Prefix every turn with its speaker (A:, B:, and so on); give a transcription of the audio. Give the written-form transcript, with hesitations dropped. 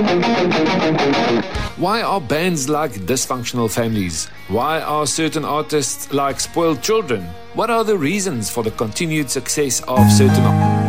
A: Why are bands like dysfunctional families? Why are certain artists like spoiled children? What are the reasons for the continued success of certain